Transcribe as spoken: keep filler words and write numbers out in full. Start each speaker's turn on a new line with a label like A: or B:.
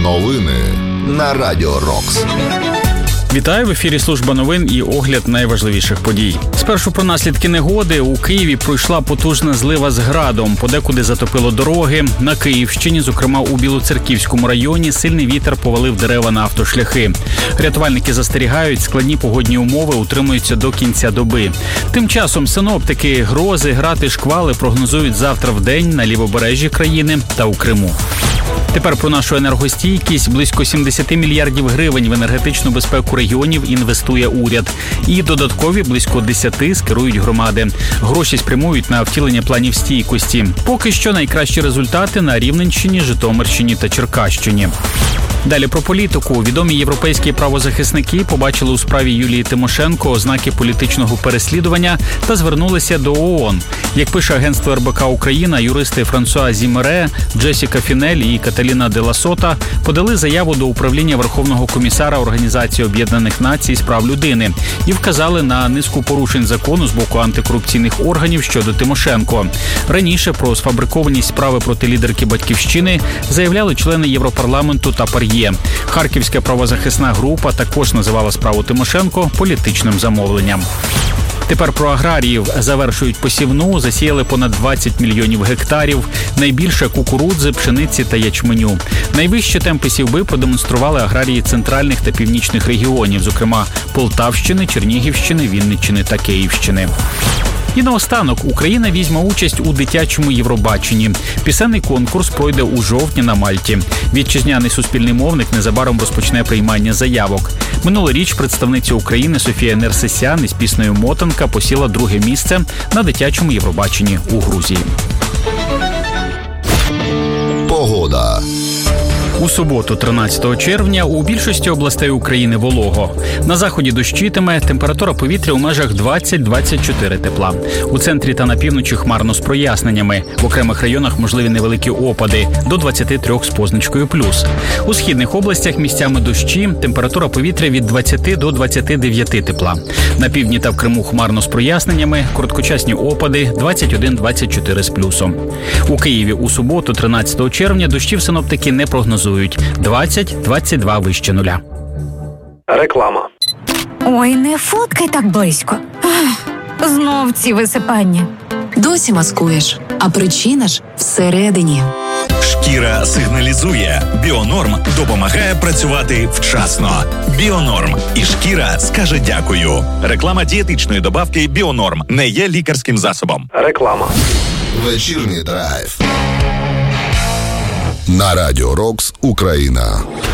A: Новини на Радіо Рокс.
B: Вітаю, в ефірі служба новин і огляд найважливіших подій. Спершу про наслідки негоди. У Києві пройшла потужна злива з градом. Подекуди затопило дороги. На Київщині, зокрема у Білоцерківському районі, сильний вітер повалив дерева на автошляхи. Рятувальники застерігають, складні погодні умови утримуються до кінця доби. Тим часом синоптики грози, град і шквали прогнозують завтра в день на лівобережжі країни та у Криму. Тепер про нашу енергостійкість. Близько сімдесят мільярдів гривень в енергетичну безпеку регіонів інвестує уряд. І додаткові близько десяти скерують громади. Гроші спрямують на втілення планів стійкості. Поки що найкращі результати на Рівненщині, Житомирщині та Черкащині. Далі про політику. Відомі європейські правозахисники побачили у справі Юлії Тимошенко ознаки політичного переслідування та звернулися до ООН. Як пише агентство ер бе ка Україна, юристи Франсуа Зімере, Джесіка Фінель і Каталіна де ла Сота подали заяву до управління Верховного комісара Організації Об'єднаних Націй з прав людини і вказали на низку порушень закону з боку антикорупційних органів щодо Тимошенко. Раніше про сфабрикованість справи проти лідерки «Батьківщини» заявляли члени Європарламенту та Пар'є. Харківська правозахисна група також називала справу Тимошенко політичним замовленням. Тепер про аграріїв. Завершують посівну, засіяли понад двадцять мільйонів гектарів. Найбільше кукурудзи, пшениці та ячменю. Найвищі темпи сівби продемонстрували аграрії центральних та північних регіонів, зокрема Полтавщини, Чернігівщини, Вінниччини та Київщини. І наостанок, Україна візьме участь у дитячому Євробаченні. Пісенний конкурс пройде у жовтні на Мальті. Вітчизняний суспільний мовник незабаром розпочне приймання заявок. Минулоріч представниця України Софія Нерсесян із піснею «Мотанка» посіла друге місце на дитячому Євробаченні у Грузії.
A: Погода.
B: У суботу, тринадцятого червня, у більшості областей України волого. На заході дощитиме, температура повітря у межах двадцять - двадцять чотири тепла. У центрі та на півночі хмарно з проясненнями. В окремих районах можливі невеликі опади – до двадцяти трьох з позначкою плюс. У східних областях місцями дощі, температура повітря від двадцяти до двадцяти дев'яти тепла. На півдні та в Криму хмарно з проясненнями, короткочасні опади – двадцять один - двадцять чотири з плюсом. У Києві у суботу, тринадцятого червня, дощів синоптики не прогнозують. двадцять - двадцять два вище нуля.
C: Реклама.
D: Ой, не фоткай так близько. Ах, знов ці висипання.
E: Досі маскуєш, а причина ж всередині.
F: Шкіра сигналізує. Біонорм допомагає працювати вчасно. Біонорм. І шкіра скаже дякую. Реклама дієтичної добавки Біонорм не є лікарським засобом.
C: Реклама.
A: Вечірній драйв. На Радіо Рокс Україна.